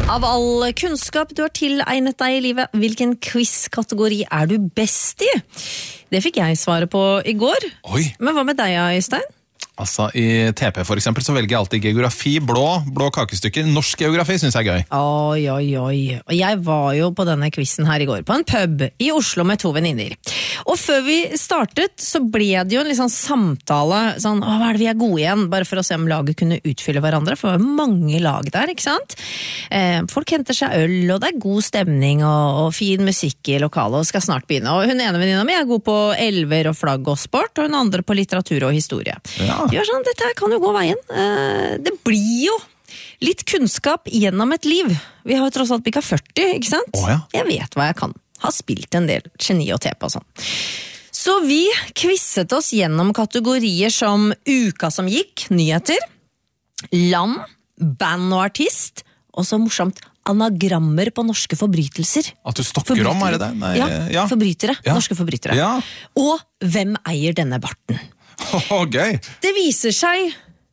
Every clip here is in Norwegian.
Av all kunnskap du har tilegnet deg I livet, hvilken quiz-kategori du best I? Det fikk jeg svare på I går. Oi. Men hva med deg, Øystein? Altså, I TP for eksempel så velger jeg alltid geografi, blå kakestykker. Norsk geografi synes jeg gøy. Oi. Og jeg var jo på denne quizen her I går, på en pub I Oslo med 2 venninner. Og før vi startet, så ble det jo en liksom samtale, sånn, hva det vi gode igjen? Bare for å se om laget kunne utfylle hverandre, for det var mange lag der, ikke sant? Folk henter seg øl, og det god stemning, og fin musikk I lokalet, og skal snart begynne. Og hun ene venninna mi god på elver og flagg og sport, og hun andre på litteratur og historie. Ja. Gjør sånn, dette kan jo gå veien. Det blir jo litt kunnskap gjennom et liv. Vi har jo tross alt bikka 40, ikke sant? Ja. Jeg vet hva jeg kan. Har spilt en del geni og tepe og sånn. Så vi quizet oss gjennom kategorier som uka som gikk, nyheter, land, band og artist, og så morsomt anagrammer på norske forbrytelser. At du stokker om, det? Nei, ja, forbrytere, ja. Norske forbrytere. Ja. Og hvem eier denne barten? Gøy. Det viser seg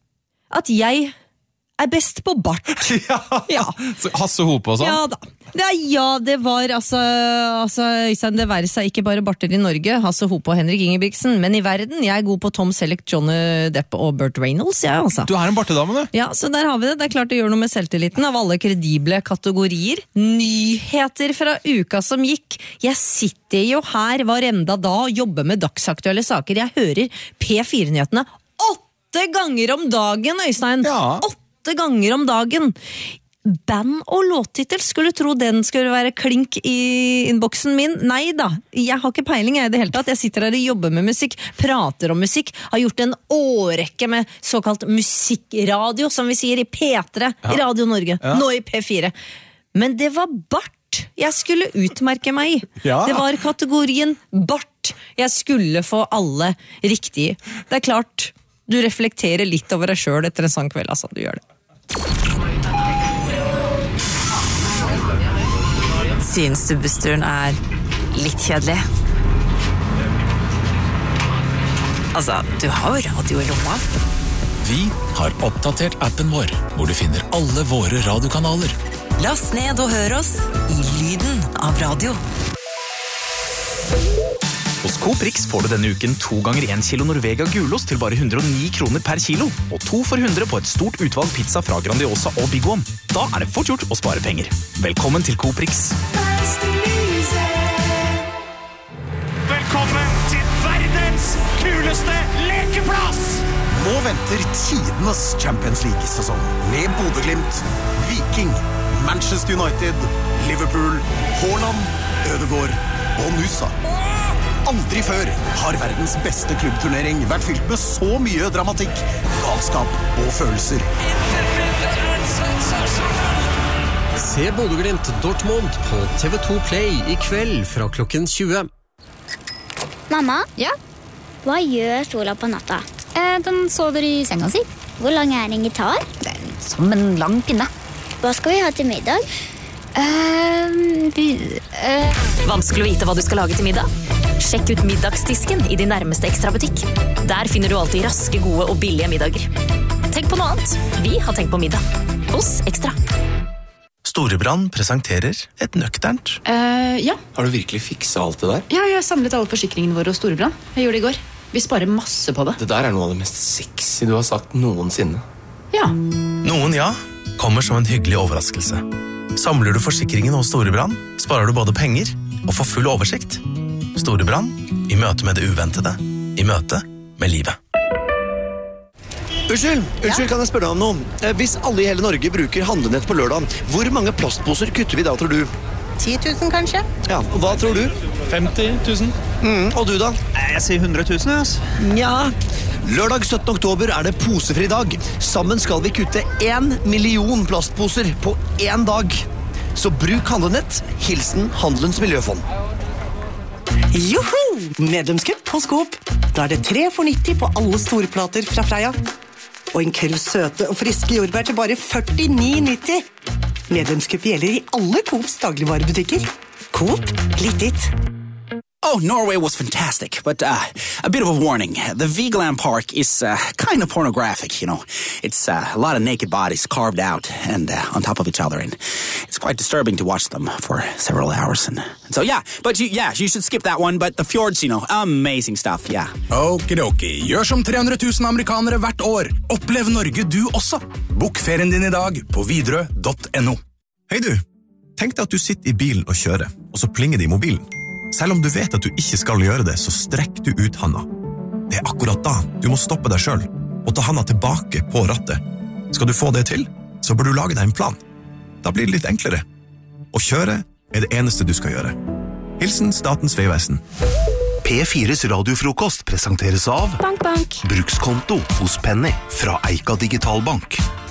at jeg best på bart. Ja. Så Hasse Hope og sånn? Ja da. Det var altså Øystein, det være seg ikke bare barter I Norge, Hasse Hope og Henrik Ingebrigtsen, men I verden, jeg god på Tom Selleck, Johnny Depp og Burt Reynolds, jeg altså. Du en bartedame, du. Ja, så der har vi det. Det klart å gjøre noe med selvtilliten av alle kredible kategorier. Nyheter fra uka som gikk. Jeg sitter jo her hver enda dag og jobber med dagsaktuelle saker. Jeg hører P4-nyhetene 8 ganger om dagen, Øystein. Ja. 8 ganger om dagen. Band og låttitel, skulle tro den skulle være klink I innboksen min. Nei da, jeg har ikke peiling I det hele tatt. Jeg sitter her og jobber med musikk, prater om musikk, har gjort en årrekke med såkalt musikkradio, som vi sier I P3, I Radio Norge, nå I P4. Men det var bart jeg skulle utmerke meg I. Ja. Det var kategorien bart jeg skulle få alle riktige. Det klart, du reflekterer litt over deg selv etter en sånn kveld, altså, du gjør det. Synes du bussturen litt kjedelig? Altså, du har jo radio I lomma. Vi har oppdatert appen vår, hvor du finner alle våre radiokanaler. Last ned og hør oss I lyden av radio. Hos Coop Rix får du denne uken 2 ganger 1 kilo Norvega gulost til bare 109 kroner per kilo, og 2 for 100 på et stort utvalg pizza fra Grandiosa og Big One. Da det fort gjort å spare penger. Velkommen til Coop Rix. Velkommen til verdens kuleste lekeplass! Nå venter tidenes Champions League-sesong med Bodø/Glimt, Viking, Manchester United, Liverpool, Haaland, Ødegaard og Nusa. Aldri før har verdens beste klubbturnering vært fylt med så mye dramatikk, galskap og følelser. Se Bodø/Glimt Dortmund på TV2 Play I kveld fra klokken 20. Mamma? Ja? Hva gjør Sola på natta? Den sover I senga si. Hvor lang en gitar? Som en lang pinne. Hva skal vi ha til middag? Vanskelig å vite hva du skal lage til middag? Sjekk ut middagsdisken I din nærmeste Extra-butikk. Der finner du alltid raske, gode og billige middager. Tenk på noe annet. Vi har tenkt på middag. Hos Extra. Storebrand presenterer et nøkternt. Ja. Har du virkelig fikset alt det der? Ja, jeg har samlet alle forsikringene våre hos Storebrand. Jeg gjorde det I går. Vi sparer masse på det. Det der noe av det mest sexy du har sagt noensinne. Ja. Noen ja, kommer som en hyggelig overraskelse. Samler du forsikringen hos Storebrand, sparer du både penger og får full oversikt. Storebrand, I møte med det uventede, I møte med livet. Unnskyld, kan jeg spørre deg om noe? Hvis alle I hele Norge bruker handlenett på lørdag, hvor mange plastposer kutter vi da, tror du? 10 000 kanskje? Ja, og hva tror du? 50 000. Og du da? Jeg sier 100 000, altså. Ja. Lørdag 17. oktober det posefri dag. Sammen skal vi kutte 1 million plastposer på 1 dag. Så bruk handlenett. Hilsen Handelens Miljøfond. Joho! Medlemskap hos Coop. Da det 3 for 90 på alle store plater fra Freia. Og en kurv søte og friske jordbær til bare 49,90. Medlemskap gjelder I alle Coops dagligvarebutikker. Coop, litt ditt. Oh, Norway was fantastic, but a bit of a warning. The Vigeland Park is kind of pornographic, you know. It's a lot of naked bodies carved out and on top of each other, and it's quite disturbing to watch them for several hours. And so, you should skip that one, but the fjords, amazing stuff, yeah. Okidoki, gjør som 300 000 amerikanere hvert år. Opplev Norge du også. Bok ferien din I dag på Widerøe.no. Hei du, tenk deg at du sitter I bilen og kjører, og så plinger det I mobilen. Selv om du vet at du ikke skal gjøre det, så strekk du ut handa. Det akkurat da du må stoppe deg selv, og ta handa tilbake på rattet. Skal du få det til, så bør du lage deg en plan. Da blir det litt enklere. Å kjøre det eneste du skal gjøre. Hilsen Statens Vegvesen. P4s radiofrokost presenteres av Bank. Brukskonto hos Penny fra Eika Digitalbank.